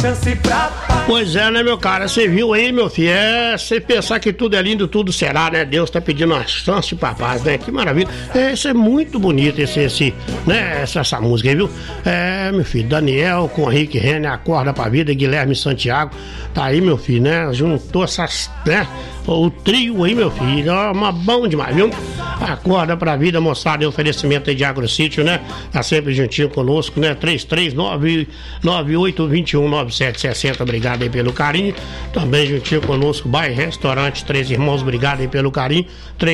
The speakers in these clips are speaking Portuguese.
Pois é, né, meu cara? Você viu aí, meu filho? Você pensar que tudo é lindo, tudo será, né? Deus tá pedindo uma chance pra paz, né? Que maravilha. Isso é muito bonito, essa música aí, viu? Meu filho, Daniel com Henrique Renner, Acorda pra Vida, Guilherme Santiago. Tá aí, meu filho, né? Juntou essas, né? O trio aí, meu filho, ó, bom demais, viu? Acorda pra Vida, mostrado em oferecimento aí de AgroSítio, né? Tá sempre juntinho conosco, né? 3398219760, obrigado aí pelo carinho. Também juntinho conosco, Bairro Restaurante Três Irmãos, obrigado aí pelo carinho.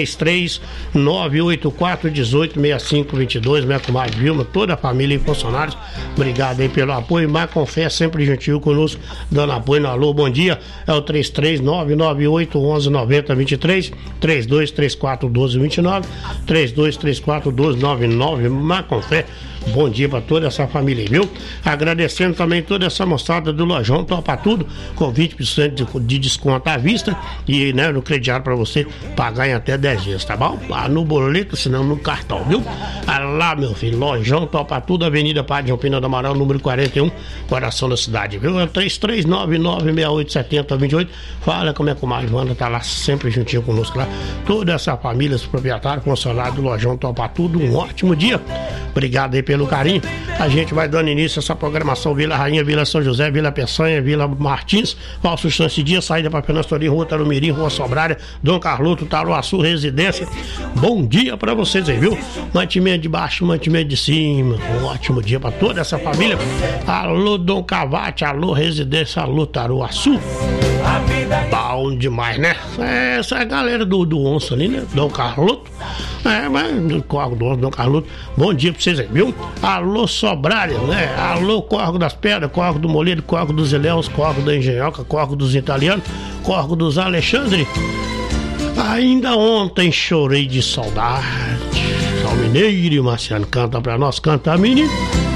33-984-186522, minha comadre Vilma, toda a família e funcionários, obrigado aí pelo apoio. Marconfé sempre juntinho conosco, dando apoio no alô, bom dia. É o 33-998-11-90-23, 3234-1229, 3234-1299, Marconfé. Bom dia pra toda essa família, viu? Agradecendo também toda essa moçada do Lojão Topa Tudo, com 20% de desconto à vista e, né, no crediário pra você pagar em até 10 vezes, tá bom? Lá no boleto, senão no cartão, viu? Lá, meu filho, Lojão Topa Tudo, Avenida Padre João Pina do Amaral, número 41, coração da cidade, viu? É 3399687028. Fala como é que o Mário Wanda tá lá sempre juntinho conosco lá. Toda essa família, os proprietários, funcionários do Lojão Topa Tudo, um ótimo dia. Obrigado aí pelo carinho. A gente vai dando início a essa programação Vila Rainha, Vila São José, Vila Peçanha, Vila Martins, Falso Chance Dia, saída para Penastorim, Rua Tarumirim, Rua Sobrária, Dom Carloto, Taruaçu, Residência. Bom dia para vocês aí, viu? Mantimento de baixo, mantimento de cima. Um ótimo dia para toda essa família. Alô, Dom Cavate, alô, Residência, alô, Taruaçu. Bom demais, né? Essa é a galera do Onça ali, né? Dom Carloto. Mas do Corgo do Onça, Dom Carloto. Bom dia pra vocês aí, viu? Alô, Sobrária, né? Alô, Corgo das Pedras, Corgo do Moledo, Corgo dos Ilhéus, Corgo da Engenhoca, Corgo dos Italianos, Corgo dos Alexandre. Ainda ontem chorei de saudade. Sal Mineiro e Marciano canta pra nós, canta, menino.